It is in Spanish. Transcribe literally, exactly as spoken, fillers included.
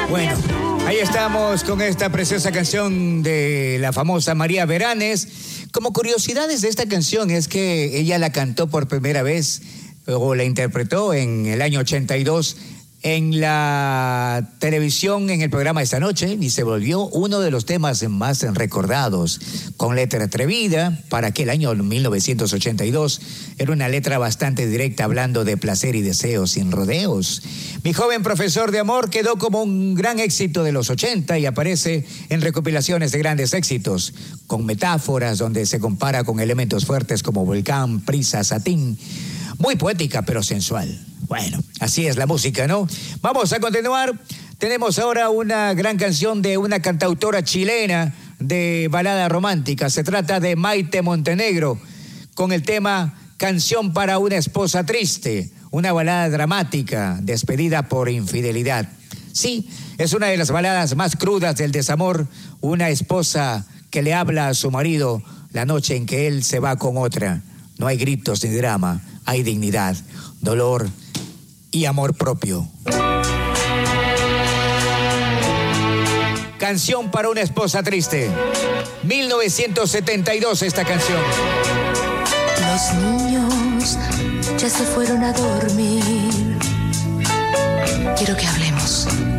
Bueno, ahí estamos con esta preciosa canción de la famosa María Beranes. Como curiosidades de esta canción es que ella la cantó por primera vez o la interpretó en el año ochenta y dos en la televisión en el programa Esta Noche y se volvió uno de los temas más recordados, con letra atrevida para aquel año mil novecientos ochenta y dos. Era una letra bastante directa hablando de placer y deseo sin rodeos. Mi joven profesor de amor quedó como un gran éxito de los ochenta y aparece en recopilaciones de grandes éxitos, con metáforas donde se compara con elementos fuertes como volcán, prisa, satín. Muy poética pero sensual. Bueno, así es la música, ¿no? Vamos a continuar. Tenemos ahora una gran canción de una cantautora chilena de balada romántica. Se trata de Maite Montenegro con el tema Canción para una esposa triste, una balada dramática, despedida por infidelidad. Sí, es una de las baladas más crudas del desamor, una esposa que le habla a su marido la noche en que él se va con otra. No hay gritos ni drama, hay dignidad, dolor y amor propio. Canción para una esposa triste. mil novecientos setenta y dos esta canción. Los niños ya se fueron a dormir. Quiero que hablemos.